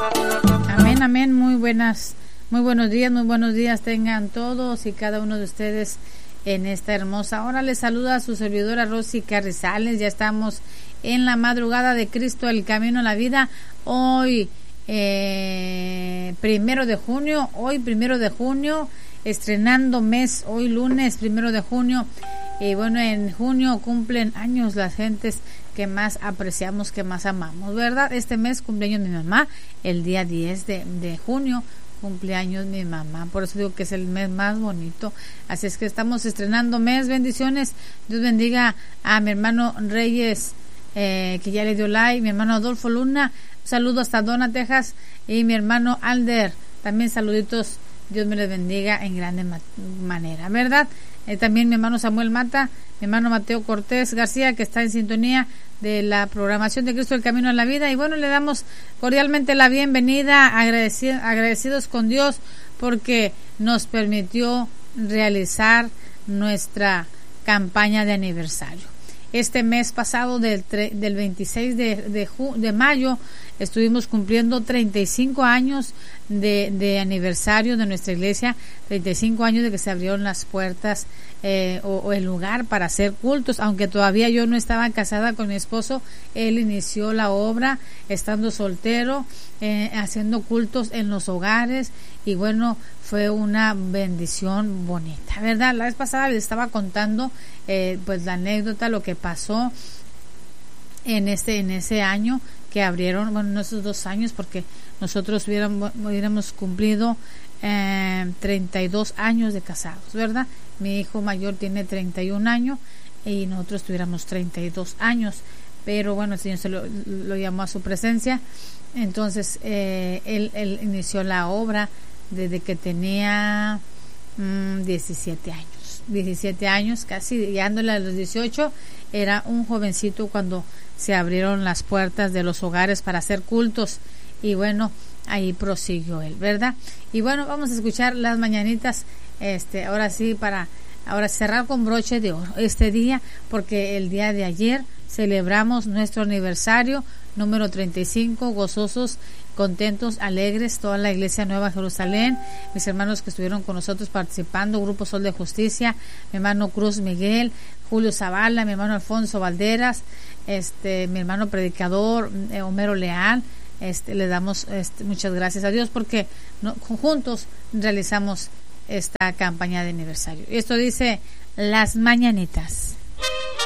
Amén, amén. Muy buenos días tengan todos y cada uno de ustedes en esta hermosa hora. Les saluda a su servidora Rosy Carrizales. Ya estamos en la madrugada de Cristo, el camino a la vida. Hoy, 1 de junio, estrenando mes, hoy lunes 1 de junio. Y bueno, en junio cumplen años las gentes que más apreciamos, que más amamos, ¿verdad? Este mes cumpleaños mi mamá, el día 10 de junio, cumpleaños mi mamá, por eso digo que es el mes más bonito. Así es que estamos estrenando mes. Bendiciones, Dios bendiga a mi hermano Reyes, que ya le dio like, mi hermano Adolfo Luna, saludo hasta Dona, Texas, y mi hermano Alder, también saluditos, Dios me les bendiga en grande manera, ¿verdad? También mi hermano Samuel Mata, mi hermano Mateo Cortés García, que está en sintonía de la programación de Cristo el Camino a la Vida. Y bueno, le damos cordialmente la bienvenida, agradecidos con Dios porque nos permitió realizar nuestra campaña de aniversario. Este mes pasado, del 26 de mayo, estuvimos cumpliendo 35 años de aniversario de nuestra iglesia, 35 años de que se abrieron las puertas o el lugar para hacer cultos. Aunque todavía yo no estaba casada con mi esposo, él inició la obra estando soltero, haciendo cultos en los hogares, y bueno, fue una bendición bonita, ¿verdad? La vez pasada les estaba contando pues la anécdota, lo que pasó en ese año que abrieron, bueno, en esos 2 años, porque nosotros hubiéramos cumplido 32 años de casados, ¿verdad? Mi hijo mayor tiene 31 años y nosotros tuviéramos 32 años, pero bueno, el Señor lo llamó a su presencia. Entonces él inició la obra desde que tenía 17 años, casi llegándole a los 18. Era un jovencito cuando se abrieron las puertas de los hogares para hacer cultos, y bueno, ahí prosiguió él, ¿verdad? Y bueno, vamos a escuchar las mañanitas, ahora sí, para cerrar con broche de oro este día, porque el día de ayer celebramos nuestro aniversario número 35, gozosos, contentos, alegres, toda la iglesia Nueva Jerusalén, mis hermanos que estuvieron con nosotros participando, Grupo Sol de Justicia, mi hermano Cruz Miguel, Julio Zavala, mi hermano Alfonso Valderas, mi hermano predicador Homero Leal. Le damos muchas gracias a Dios porque juntos realizamos esta campaña de aniversario. Y esto dice las mañanitas.